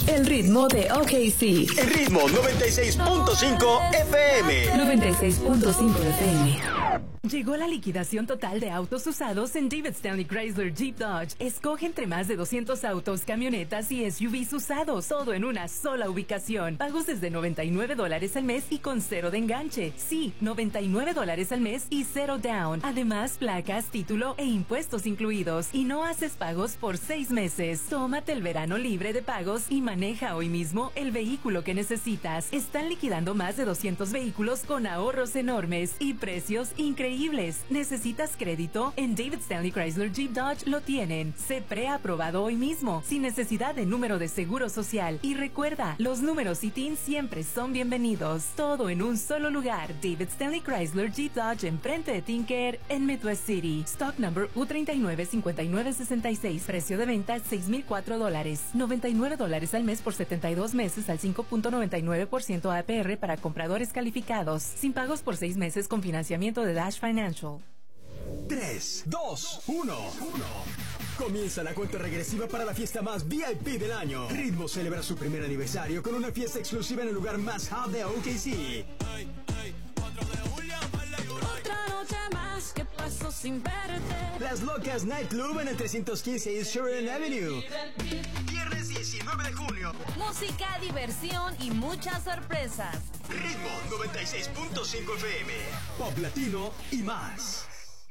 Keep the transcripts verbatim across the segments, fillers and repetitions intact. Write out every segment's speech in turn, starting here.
El ritmo de O K C. El ritmo noventa y seis punto cinco F M. noventa y seis punto cinco F M. Llegó la liquidación total de autos usados en David Stanley Chrysler Jeep Dodge. Escoge entre más de doscientos autos, camionetas y S U Vs usados, todo en una sola ubicación. Pagos desde noventa y nueve dólares al mes y con cero de enganche. Sí, noventa y nueve dólares al mes y cero down. Además, placas, título e impuestos incluidos. Y no haces pagos por seis meses. Tómate el verano libre de pagos y maneja hoy mismo el vehículo que necesitas. Están liquidando más de doscientos vehículos con ahorros enormes y precios increíbles. ¿Necesitas crédito? En David Stanley Chrysler Jeep Dodge lo tienen. Sé preaprobado hoy mismo, sin necesidad de número de seguro social. Y recuerda, los números I T I N siempre son bienvenidos. Todo en un solo lugar. David Stanley Chrysler Jeep Dodge, enfrente de Tinker, en Midwest City. Stock number U tres nueve cinco nueve seis seis. Precio de venta seis mil cuatro dólares. noventa y nueve dólares al mes por setenta y dos meses al cinco punto noventa y nueve por ciento A P R para compradores calificados. Sin pagos por seis meses con financiamiento de Dash Financial. tres, dos, uno. Comienza la cuenta regresiva para la fiesta más V I P del año. Ritmo celebra su primer aniversario con una fiesta exclusiva en el lugar más hot de O K C. Otra noche más que paso sin verte. Las Locas Nightclub en el trescientos quince East Sheridan Avenue. Viernes diecinueve de junio. Música, diversión y muchas sorpresas. Ritmo noventa y seis punto cinco F M. Pop latino y más.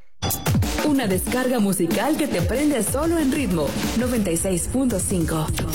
Una descarga musical que te prende solo en ritmo noventa y seis punto cinco.